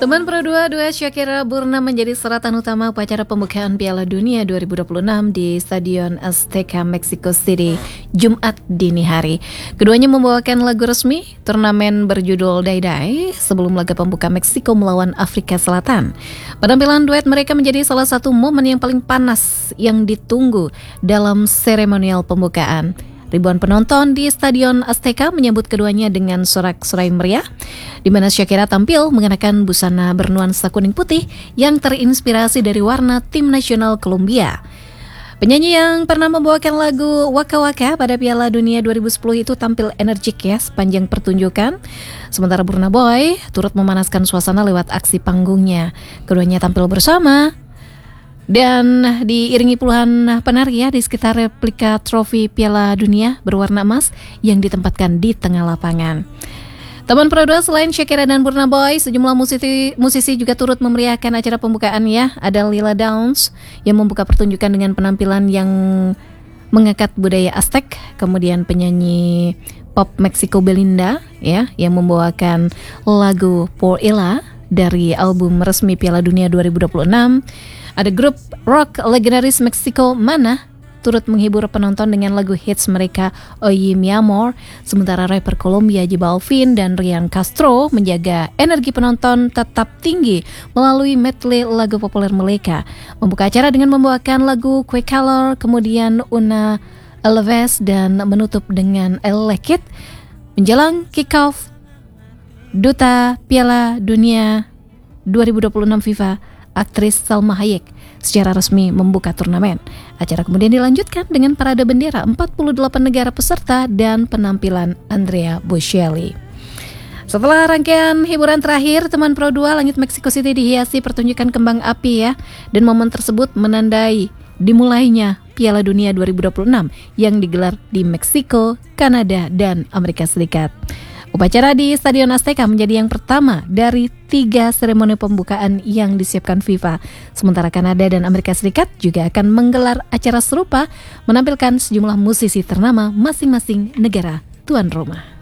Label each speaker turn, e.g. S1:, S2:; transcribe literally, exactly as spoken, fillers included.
S1: Teman Pro dua duet Shakira Burna menjadi sorotan utama upacara pembukaan Piala Dunia dua ribu dua puluh enam di Stadion Azteca, Mexico City, Jumat dini hari. Keduanya membawakan lagu resmi turnamen berjudul Day Day sebelum laga pembuka Meksiko melawan Afrika Selatan. Penampilan duet mereka menjadi salah satu momen yang paling panas yang ditunggu dalam seremonial pembukaan. Ribuan penonton di Stadion Azteca menyambut keduanya dengan sorak-sorai meriah, di mana Shakira tampil mengenakan busana bernuansa kuning putih yang terinspirasi dari warna tim nasional Kolombia. Penyanyi yang pernah membawakan lagu Waka Waka pada Piala Dunia dua ribu sepuluh itu tampil energik ya sepanjang pertunjukan. Sementara Burna Boy turut memanaskan suasana lewat aksi panggungnya. Keduanya tampil bersama dan diiringi puluhan penari ya di sekitar replika trofi Piala Dunia berwarna emas yang ditempatkan di tengah lapangan. Teman Pro dua selain Shakira dan Burna Boy, sejumlah musisi, musisi juga turut memeriahkan acara pembukaan ya. Ada Lila Downs yang membuka pertunjukan dengan penampilan yang mengangkat budaya Aztec, kemudian penyanyi pop Meksiko Belinda ya yang membawakan lagu Por Ella dari album resmi Piala Dunia dua ribu dua puluh enam. Ada grup rock legendaris Meksiko Mana turut menghibur penonton dengan lagu hits mereka Oye Mi Amor. Sementara rapper Kolombia J Balvin dan Ryan Castro menjaga energi penonton tetap tinggi melalui medley lagu populer mereka. Membuka acara dengan membawakan lagu Que Calor, kemudian Una Alves dan menutup dengan El Like It. Menjelang kick-off Duta Piala Dunia dua ribu dua puluh enam FIFA, aktris Salma Hayek secara resmi membuka turnamen. Acara kemudian dilanjutkan dengan parade bendera empat puluh delapan negara peserta dan penampilan Andrea Bocelli. Setelah rangkaian hiburan terakhir, teman Pro dua, langit Mexico City dihiasi pertunjukan kembang api ya, dan momen tersebut menandai dimulainya Piala Dunia dua ribu dua puluh enam yang digelar di Meksiko, Kanada, dan Amerika Serikat. Upacara di Stadion Azteca menjadi yang pertama dari tiga seremoni pembukaan yang disiapkan FIFA. Sementara Kanada dan Amerika Serikat juga akan menggelar acara serupa menampilkan sejumlah musisi ternama masing-masing negara tuan rumah.